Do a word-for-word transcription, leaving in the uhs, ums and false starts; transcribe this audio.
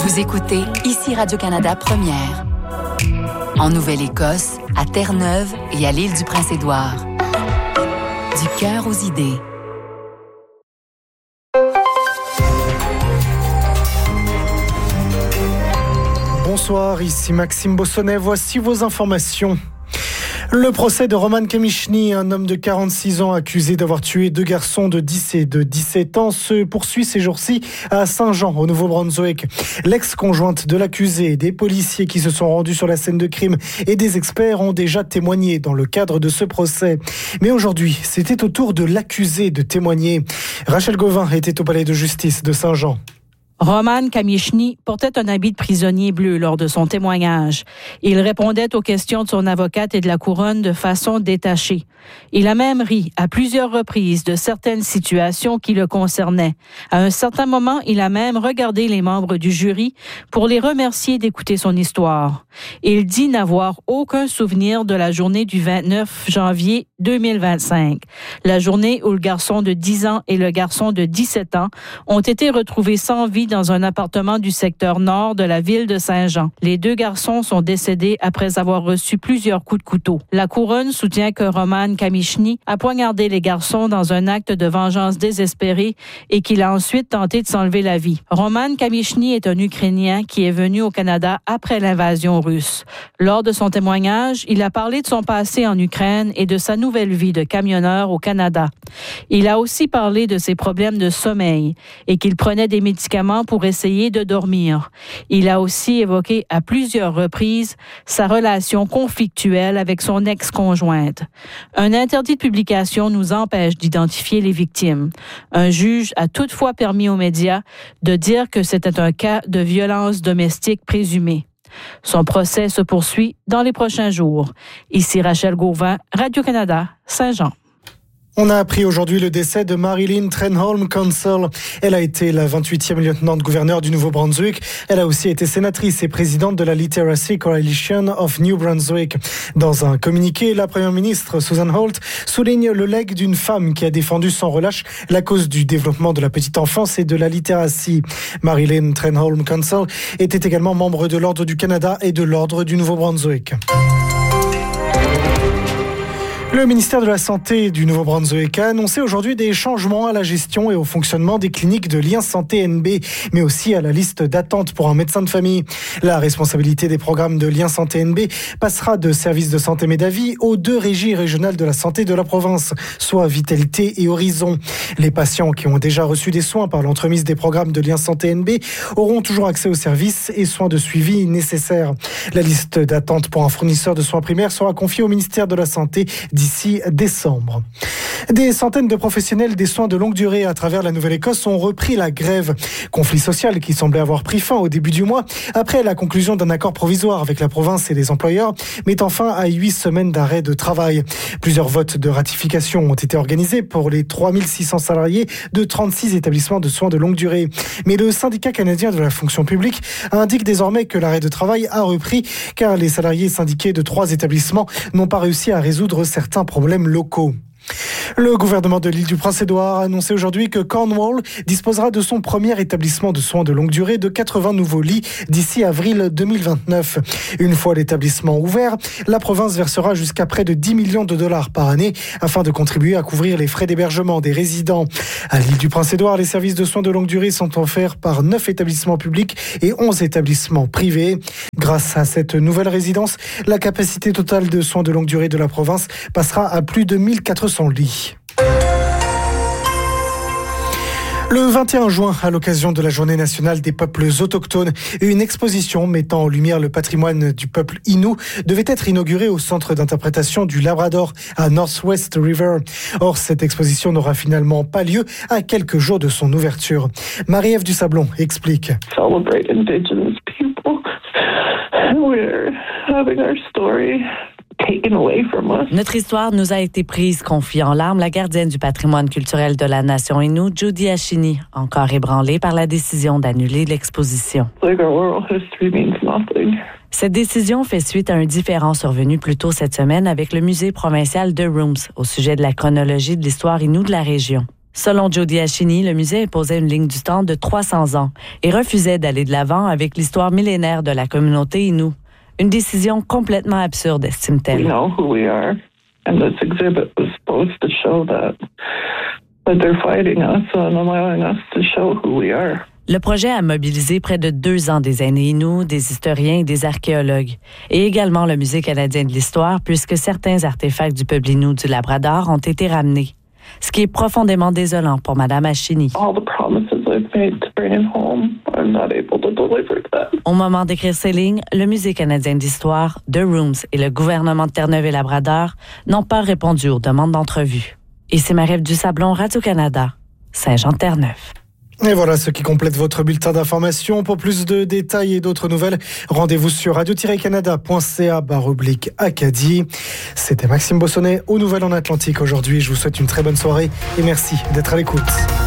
Vous écoutez ici Radio-Canada Première. En Nouvelle-Écosse, à Terre-Neuve et à l'île du Prince-Édouard. Du cœur aux idées. Bonsoir, ici Maxime Bossonnet. Voici vos informations. Le procès de Roman Kamichny, un homme de quarante-six ans accusé d'avoir tué deux garçons de dix et de dix-sept ans, se poursuit ces jours-ci à Saint-Jean, au Nouveau-Brunswick. L'ex-conjointe de l'accusé, des policiers qui se sont rendus sur la scène de crime et des experts ont déjà témoigné dans le cadre de ce procès. Mais aujourd'hui, c'était au tour de l'accusé de témoigner. Rachel Gauvin était au palais de justice de Saint-Jean. Roman Kamichny portait un habit de prisonnier bleu lors de son témoignage. Il répondait aux questions de son avocate et de la couronne de façon détachée. Il a même ri à plusieurs reprises de certaines situations qui le concernaient. À un certain moment, il a même regardé les membres du jury pour les remercier d'écouter son histoire. Il dit n'avoir aucun souvenir de la journée du vingt-neuf janvier deux mille vingt-cinq, la journée où le garçon de dix ans et le garçon de dix-sept ans ont été retrouvés sans vie dans un appartement du secteur nord de la ville de Saint-Jean. Les deux garçons sont décédés après avoir reçu plusieurs coups de couteau. La couronne soutient que Roman Kamichny a poignardé les garçons dans un acte de vengeance désespéré et qu'il a ensuite tenté de s'enlever la vie. Roman Kamichny est un Ukrainien qui est venu au Canada après l'invasion russe. Lors de son témoignage, il a parlé de son passé en Ukraine et de sa nouvelle vie de camionneur au Canada. Il a aussi parlé de ses problèmes de sommeil et qu'il prenait des médicaments pour essayer de dormir. Il a aussi évoqué à plusieurs reprises sa relation conflictuelle avec son ex-conjointe. Un interdit de publication nous empêche d'identifier les victimes. Un juge a toutefois permis aux médias de dire que c'était un cas de violence domestique présumée. Son procès se poursuit dans les prochains jours. Ici Rachel Gauvin, Radio-Canada, Saint-Jean. On a appris aujourd'hui le décès de Marilyn Trenholm Council. Elle a été la vingt-huitième lieutenant-gouverneur du Nouveau-Brunswick. Elle a aussi été sénatrice et présidente de la Literacy Coalition of New Brunswick. Dans un communiqué, la première ministre Susan Holt souligne le legs d'une femme qui a défendu sans relâche la cause du développement de la petite enfance et de la littératie. Marilyn Trenholm Council était également membre de l'Ordre du Canada et de l'Ordre du Nouveau-Brunswick. Le ministère de la Santé du Nouveau-Brunswick a annoncé aujourd'hui des changements à la gestion et au fonctionnement des cliniques de Liens Santé N B, mais aussi à la liste d'attente pour un médecin de famille. La responsabilité des programmes de Liens Santé N B passera de Services de santé Médavie aux deux régies régionales de la santé de la province, soit Vitalité et Horizon. Les patients qui ont déjà reçu des soins par l'entremise des programmes de Liens Santé N B auront toujours accès aux services et soins de suivi nécessaires. La liste d'attente pour un fournisseur de soins primaires sera confiée au ministère de la Santé d'ici décembre. Des centaines de professionnels des soins de longue durée à travers la Nouvelle-Écosse ont repris la grève. Conflit social qui semblait avoir pris fin au début du mois après la conclusion d'un accord provisoire avec la province et les employeurs, mettant fin à huit semaines d'arrêt de travail. Plusieurs votes de ratification ont été organisés pour les trois mille six cents salariés de trente-six établissements de soins de longue durée. Mais le syndicat canadien de la fonction publique indique désormais que l'arrêt de travail a repris car les salariés syndiqués de trois établissements n'ont pas réussi à résoudre certains problèmes locaux. Le gouvernement de l'île du Prince-Édouard a annoncé aujourd'hui que Cornwall disposera de son premier établissement de soins de longue durée de quatre-vingts nouveaux lits d'ici avril deux mille vingt-neuf. Une fois l'établissement ouvert, la province versera jusqu'à près de dix millions de dollars par année afin de contribuer à couvrir les frais d'hébergement des résidents. À l'île du Prince-Édouard, les services de soins de longue durée sont offerts par neuf établissements publics et onze établissements privés. Grâce à cette nouvelle résidence, la capacité totale de soins de longue durée de la province passera à plus de mille quatre cents lits. Le vingt et un juin, à l'occasion de la Journée nationale des peuples autochtones, une exposition mettant en lumière le patrimoine du peuple Innu devait être inaugurée au centre d'interprétation du Labrador à Northwest River. Or, cette exposition n'aura finalement pas lieu à quelques jours de son ouverture. Marie-Ève Dusablon explique. Celebrate Indigenous people. We're having our story taken away from us. Notre histoire nous a été prise, confie en larmes la gardienne du patrimoine culturel de la nation Innu, Judy Ashini, encore ébranlée par la décision d'annuler l'exposition. Like our oral history means nothing. Cette décision fait suite à un différend survenu plus tôt cette semaine avec le musée provincial de Rooms au sujet de la chronologie de l'histoire Innu de la région. Selon Jody Achini, le musée imposait une ligne du temps de trois cents ans et refusait d'aller de l'avant avec l'histoire millénaire de la communauté Innu. Une décision complètement absurde, estime-t-elle. We know who we are, and this exhibit was supposed to show that, that they're fighting us and allowing us to show who we are. Le projet a mobilisé près de deux ans des aînés Innu, des historiens et des archéologues, et également le Musée canadien de l'histoire, puisque certains artefacts du peuple Innu du Labrador ont été ramenés. Ce qui est profondément désolant pour Mme Achini. All the promises I've made to bring him home, I'm not able to deliver them. Au moment d'écrire ces lignes, le Musée canadien d'histoire, The Rooms et le gouvernement de Terre-Neuve et Labrador n'ont pas répondu aux demandes d'entrevue. Et c'est Marie-Ève Dusablon, Radio-Canada, Saint-Jean-de-Terre-Neuve. Et voilà ce qui complète votre bulletin d'information. Pour plus de détails et d'autres nouvelles, rendez-vous sur radio tiret canada point c a barre oblique Acadie. C'était Maxime Bossonnet aux Nouvelles en Atlantique aujourd'hui. Je vous souhaite une très bonne soirée et merci d'être à l'écoute.